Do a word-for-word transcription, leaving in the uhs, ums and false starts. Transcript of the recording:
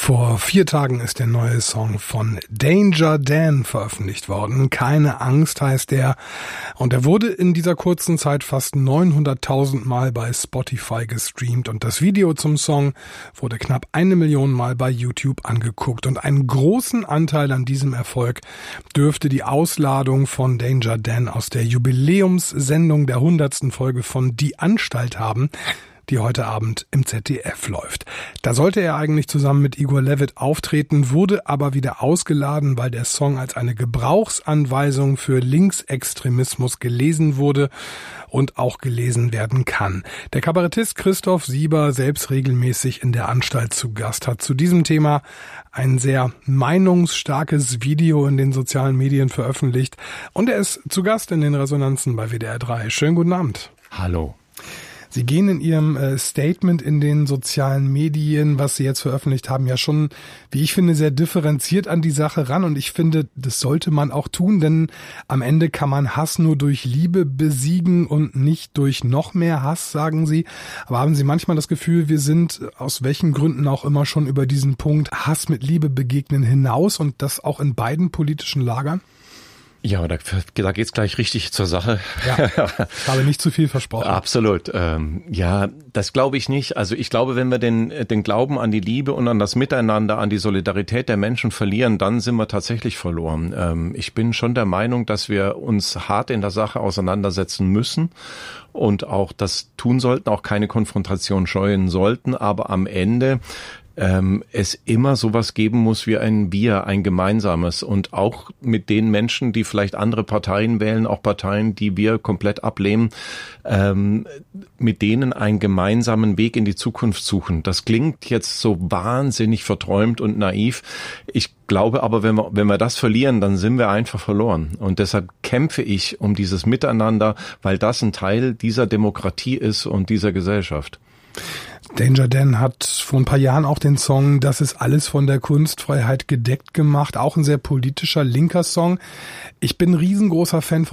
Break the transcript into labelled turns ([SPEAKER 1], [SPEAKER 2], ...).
[SPEAKER 1] Vor vier Tagen ist der neue Song von Danger Dan veröffentlicht worden. Keine Angst heißt der. Und er wurde in dieser kurzen Zeit fast neunhunderttausend Mal bei Spotify gestreamt. Und das Video zum Song wurde knapp eine Million Mal bei YouTube angeguckt. Und einen großen Anteil an diesem Erfolg dürfte die Ausladung von Danger Dan aus der Jubiläumssendung der hundertsten Folge von Die Anstalt haben, die heute Abend im Z D F läuft. Da sollte er eigentlich zusammen mit Igor Levit auftreten, wurde aber wieder ausgeladen, weil der Song als eine Gebrauchsanweisung für Linksextremismus gelesen wurde und auch gelesen werden kann. Der Kabarettist Christoph Sieber, selbst regelmäßig in der Anstalt zu Gast, hat zu diesem Thema ein sehr meinungsstarkes Video in den sozialen Medien veröffentlicht und er ist zu Gast in den Resonanzen bei W D R drei. Schönen guten Abend.
[SPEAKER 2] Hallo.
[SPEAKER 1] Sie gehen in Ihrem äh, Statement in den sozialen Medien, was Sie jetzt veröffentlicht haben, ja schon, wie ich finde, sehr differenziert an die Sache ran. Und ich finde, das sollte man auch tun, denn am Ende kann man Hass nur durch Liebe besiegen und nicht durch noch mehr Hass, sagen Sie. Aber haben Sie manchmal das Gefühl, wir sind aus welchen Gründen auch immer schon über diesen Punkt Hass mit Liebe begegnen hinaus und das auch in beiden politischen Lagern?
[SPEAKER 2] Ja, da, da geht's gleich richtig zur Sache.
[SPEAKER 1] Ja, ich habe nicht zu viel versprochen.
[SPEAKER 2] Absolut. Ähm, ja, das glaube ich nicht. Also ich glaube, wenn wir den, den Glauben an die Liebe und an das Miteinander, an die Solidarität der Menschen verlieren, dann sind wir tatsächlich verloren. Ähm, ich bin schon der Meinung, dass wir uns hart in der Sache auseinandersetzen müssen und auch das tun sollten, auch keine Konfrontation scheuen sollten. Aber am Ende Ähm, es immer sowas geben muss wie ein Wir, ein gemeinsames und auch mit den Menschen, die vielleicht andere Parteien wählen, auch Parteien, die wir komplett ablehnen, ähm, mit denen einen gemeinsamen Weg in die Zukunft suchen. Das klingt jetzt so wahnsinnig verträumt und naiv. Ich glaube aber, wenn wir, wenn wir das verlieren, dann sind wir einfach verloren. Und deshalb kämpfe ich um dieses Miteinander, weil das ein Teil dieser Demokratie ist und dieser Gesellschaft.
[SPEAKER 1] Danger Dan hat vor ein paar Jahren auch den Song Das ist alles von der Kunstfreiheit gedeckt gemacht. Auch ein sehr politischer linker Song. Ich bin ein riesengroßer Fan von